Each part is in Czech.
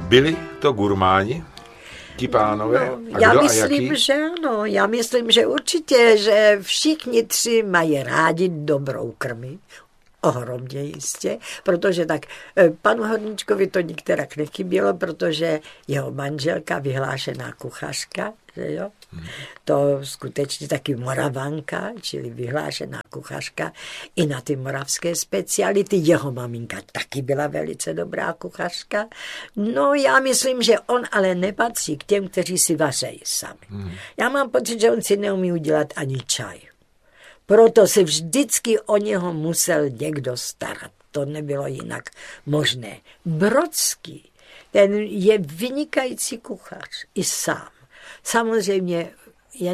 Byli to gurmáni, ti pánové? No, já myslím, že ano. Já myslím, že určitě, že všichni tři mají rádi dobrou krmi. Ohromně jistě, protože tak panu Horníčkovi to nikterak nechybělo, protože jeho manželka vyhlášená kuchařka, že jo? To skutečně taky Moravanka, čili vyhlášená kuchařka i na ty moravské speciality. Jeho maminka taky byla velice dobrá kuchařka. No já myslím, že on ale nepatří k těm, kteří si vařejí sami. Já mám pocit, že on si neumí udělat ani čaj. Proto se vždycky o něho musel někdo starat. To nebylo jinak možné. Brodský, ten je vynikající kuchař i sám. Samozřejmě je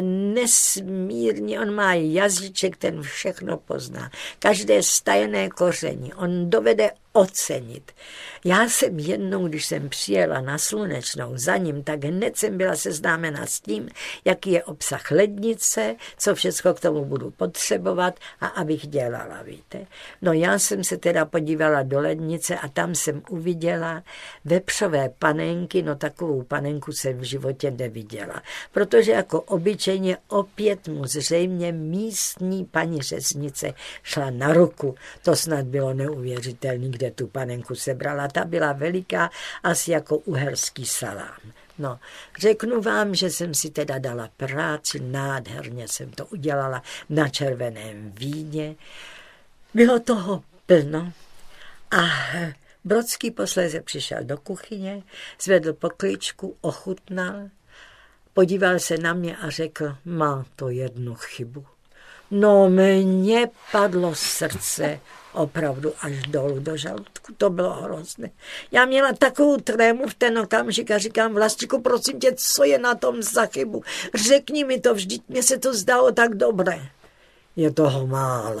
nesmírně, on má jazyček, ten všechno pozná. Každé stajené koření on dovede ocenit. Já jsem jednou, když jsem přijela na Slunečnou za ním, tak hned jsem byla seznámena s tím, jaký je obsah lednice, co všechno k tomu budu potřebovat a abych dělala, víte. No já jsem se teda podívala do lednice a tam jsem uviděla vepřové panenky, no takovou panenku jsem v životě neviděla, protože jako obyčejně opět mu zřejmě místní paní řeznice šla na ruku. To snad bylo neuvěřitelné, kde tu panenku sebrala. Ta byla veliká, asi jako uherský salám. No, řeknu vám, že jsem si teda dala práci, nádherně jsem to udělala na červeném víně. Bylo toho plno a Brodský posléze přišel do kuchyně, zvedl pokličku, ochutnal, podíval se na mě a řekl, má to jednu chybu. No, mně padlo srdce opravdu až dolů do žaludku, to bylo hrozné. Já měla takovou trému v ten okamžik a říkám, Vlastíku, prosím tě, co je na tom za chybu? Řekni mi to, vždyť mě se to zdálo tak dobré. Je toho málo.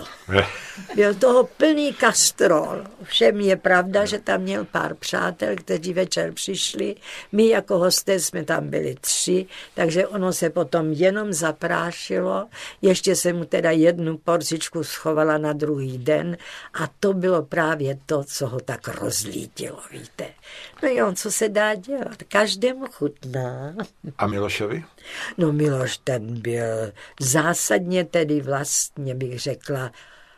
Byl toho plný kastrol. Všem je pravda, že tam měl pár přátel, kteří večer přišli. My jako hosté jsme tam byli 3, takže ono se potom jenom zaprášilo. Ještě jsem mu teda jednu porcičku schovala na druhý den a to bylo právě to, co ho tak rozlítilo, víte. No jo, co se dá dělat? Každému chutná. A Milošovi? No Miloš, ten byl zásadně tedy vlastně, bych řekla,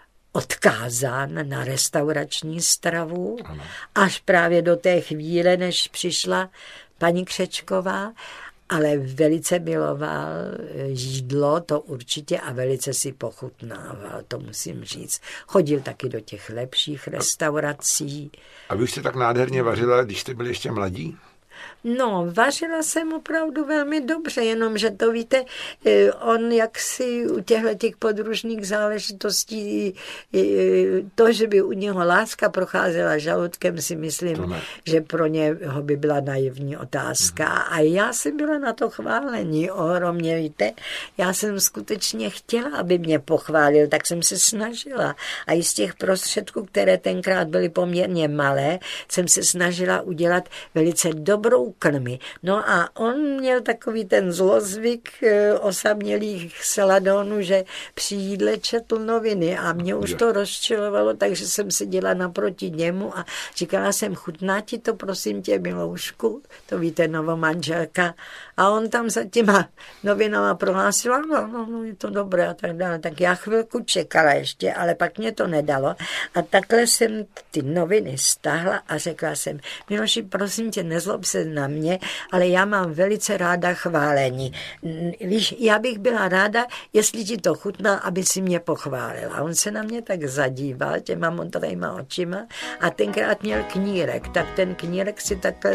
odkázán na restaurační stravu, ano. Až právě do té chvíle, než přišla paní Křečková, ale velice miloval jídlo, to určitě, a velice si pochutnával, to musím říct. Chodil taky do těch lepších restaurací. A vy už jste tak nádherně vařila, když jste byli ještě mladí? No, vařila jsem opravdu velmi dobře, jenomže to víte, on jaksi u těch podružných záležitostí, to, že by u něho láska procházela žaludkem, si myslím, že pro něho by byla naivní otázka. A já jsem byla na to chválení ohromně, víte. Já jsem skutečně chtěla, aby mě pochválil, tak jsem se snažila. A i z těch prostředků, které tenkrát byly poměrně malé, jsem se snažila udělat velice dobrou krmi. No a on měl takový ten zlozvyk osamělých Seladonů, že při jídle četl noviny a mě už to rozčilovalo, takže jsem seděla naproti němu a říkala jsem, chutná ti to, prosím tě, Miloušku, to víte, novomanželka. A on tam za těma novinama prohlásil, no, je to dobré a tak dále. Tak já chvilku čekala ještě, ale pak mě to nedalo. A takhle jsem ty noviny stáhla a řekla jsem, Miloši, prosím tě, nezlob se na mě, ale já mám velice ráda chválení. Víš, já bych byla ráda, jestli ti to chutná, aby si mě pochválila. A on se na mě tak zadíval těma modrýma očima a tenkrát měl knírek, tak ten knírek si takhle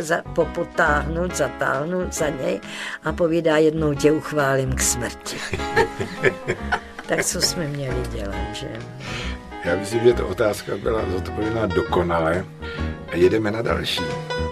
zatáhnul za něj a povídá, jednou tě uchválím k smrti. Tak co jsme měli dělat, že? Já myslím, že ta otázka byla zodpověděná dokonale a jedeme na další.